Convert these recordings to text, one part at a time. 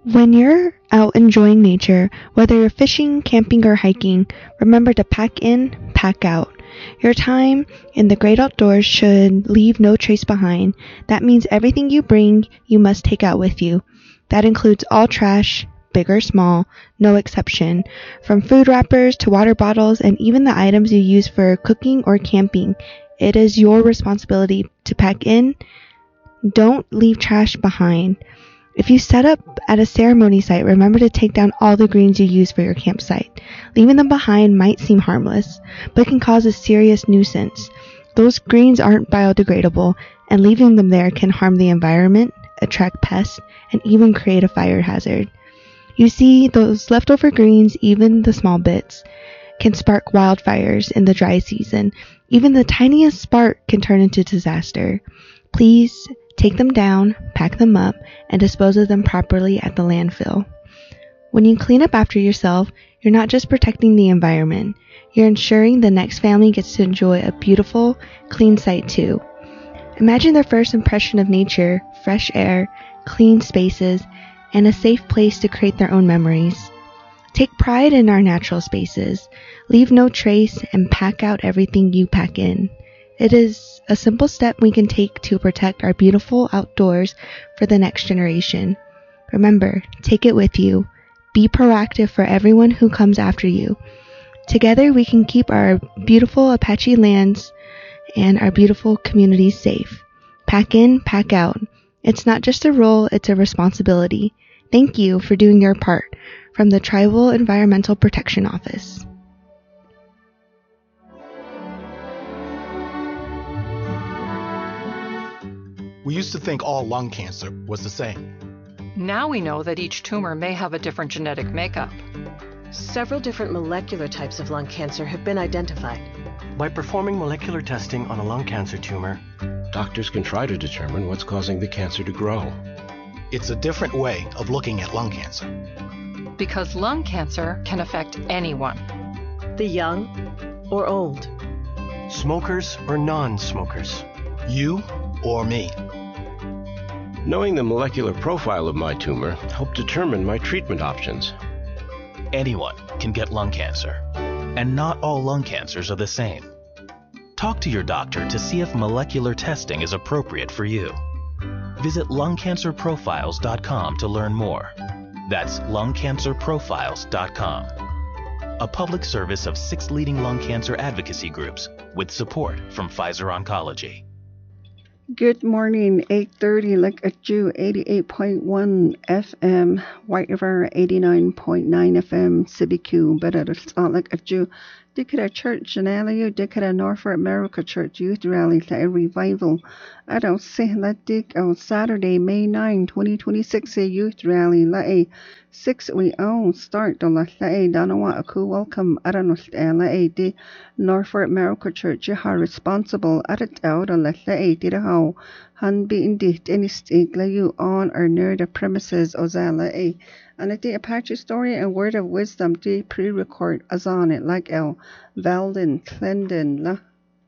When you're out enjoying nature, whether you're fishing, camping, or hiking, remember to pack in, pack out. Your time in the great outdoors should leave no trace behind. That means everything you bring, you must take out with you. That includes all trash, big or small, no exception, from food wrappers to water bottles and even the items you use for cooking or camping. It is your responsibility to pack in. Don't leave trash behind. If you set up at a ceremony site, remember to take down all the greens you use for your campsite. Leaving them behind might seem harmless, but can cause a serious nuisance. Those greens aren't biodegradable, and leaving them there can harm the environment, attract pests, and even create a fire hazard. You see, those leftover greens, even the small bits, can spark wildfires in the dry season. Even the tiniest spark can turn into disaster. Please take them down, pack them up, and dispose of them properly at the landfill. When you clean up after yourself, you're not just protecting the environment, you're ensuring the next family gets to enjoy a beautiful, clean site too. Imagine their first impression of nature, fresh air, clean spaces, and a safe place to create their own memories. Take pride in our natural spaces, leave no trace, and pack out everything you pack in. It is a simple step we can take to protect our beautiful outdoors for the next generation. Remember, take it with you. Be proactive for everyone who comes after you. Together we can keep our beautiful Apache lands and our beautiful communities safe. Pack in, pack out. It's not just a role, it's a responsibility. Thank you for doing your part. From the Tribal Environmental Protection Office. We used to think all lung cancer was the same. Now we know that each tumor may have a different genetic makeup. Several different molecular types of lung cancer have been identified. By performing molecular testing on a lung cancer tumor, doctors can try to determine what's causing the cancer to grow. It's a different way of looking at lung cancer. Because lung cancer can affect anyone. The young or old. Smokers or non-smokers. You or me. Knowing the molecular profile of my tumor helped determine my treatment options. Anyone can get lung cancer, and not all lung cancers are the same. Talk to your doctor to see if molecular testing is appropriate for you. Visit lungcancerprofiles.com to learn more. That's lungcancerprofiles.com. A public service of 6 leading lung cancer advocacy groups with support from Pfizer Oncology. Good morning, 8:30, Lick at Jew, 88.1 FM, White River, 89.9 FM, CBQ, better Lick at Jew. Dickera Church in LAU, Dickera Norfolk America Church Youth Rally, a revival. I don't say that Dick on Saturday, May 9, 2026, a youth rally, la a 6 we own start on la a Donawa a cool welcome. I don't know la a di Norfolk America Church, you are responsible at it out on la a did a how han beaten dit any stink la you on or near the premises o la a. And at the Apache story and word of wisdom, the pre-record as on it like El Valden Clendon la.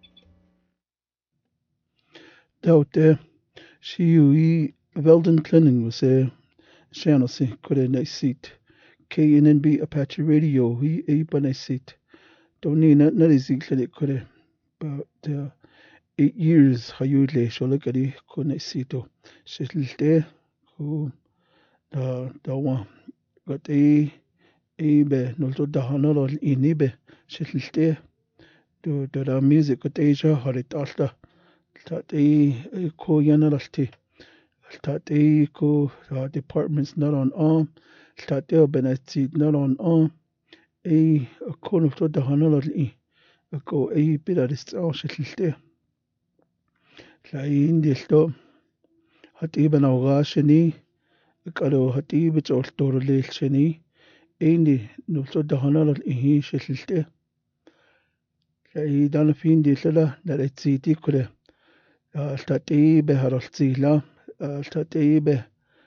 Doubt she you Valden Clendon was a channel say could a nice seat. KNNB Apache Radio he a nice seat. Don't need not easy clinic could about 8 years how you lay so look at it could nice seat oh she's there who the one got a be no to the honor in be she's there do the music got Asia har it alta that a ko yanalti that a ko departments not on that they benefit not on a ko to the honor a ko a bit of this all she's there la in this to hat even our shani قالوا هتي بتقول دور الليل شني إني نبتو دهنا الإيه شلته كأي دانا فين دي للا نرتسيتي كله التاتي بهرالتيلا التاتي به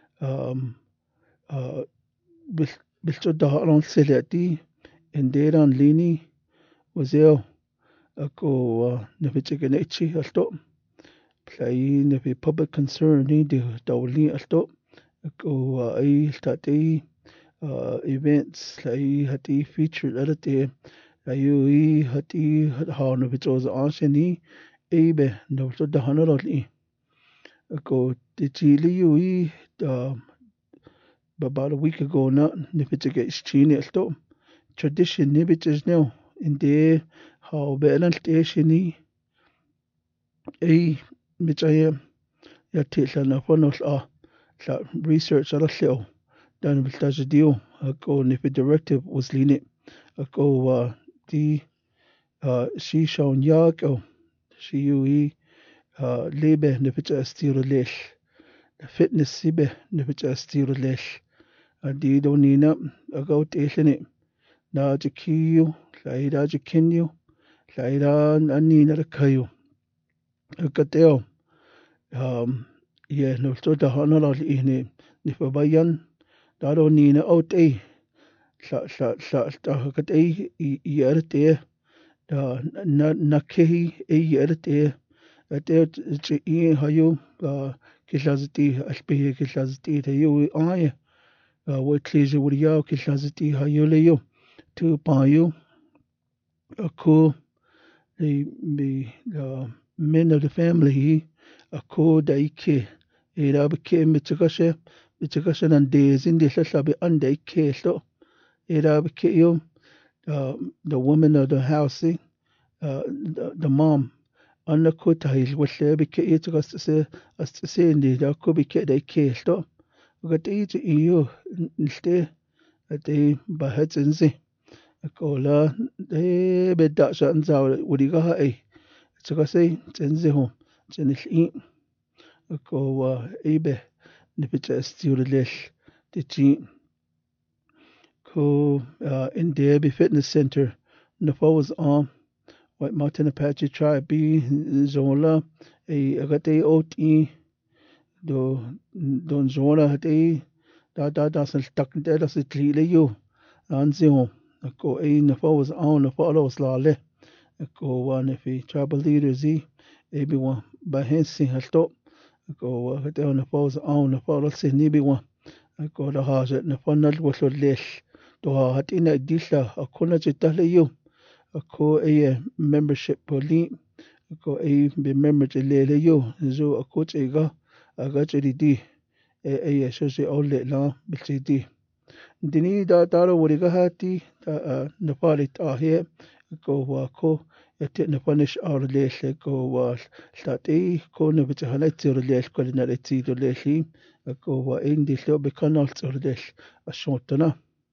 بلتو دهنا السلاتي إنديران ليني وزيو أكو نفتك نيتشي التو بلاي نفي public concern دي دولي التو Ako ay tate events lai hati featured alate ayu I hati hana bitos anseni ebe no to the honorably. Ako the chili you about a week ago not nipit get chini sto tradition nibit now in the how belan stationi mitaya ya tilla na fonos la research ala leo dan biltaja dio ako nipit directive was line ako the she shown yak she you lebe nipit astiro lesh fitness sibe nipit astiro lesh adi donina ago teshene na jikiyo laida jikinyo laida anina kayo akateo yeah no to da honor ni fabayan da donina out la katei yerte da na kehi yerte ate chi hayo kilaziti alpe kilaziti tayo ay وتليجي ورياو كيلازتي هايوليو تو بايو أكو the men of the family أكو دايكي إذا بكي متكاشة ننديزين دي لسابي أن دايكي سو إذا بكي يوم the woman of the house the mom أنا كو تايل وشي بكي يتكاسة أستسين دي أكو بكي دايكي سو وقت إيو نشتي أتي بحث إنسي أقولا دي بدأ شأن زاول وديقها أي تقاسي تنزي هم تنشئين أقوى إيبه نبتع استيور ليش تجي كو in the Abbey Fitness Center نفوز White Mountain Apache Tribe B زولا أي أغتي أوت don zona hati da sal tak da se tlile yo anzi ho ko na fawz na follows la le ko wan fi tribal leaders bi wa ba hensi halto ko hati na fawz na follows se ni bi wa ko da haja na fanal wa lo lesh to hati na dilla akuna jitale yo ko membership poli ko be member le yo zo ko chega agachiri di shoshi ole la bilchidi dini daro wuriga hati nepali he ko yati nepanish lesh ko tati ko nebita halati lesh ko na leti leshi ko indi lo bekanal lesh ashotana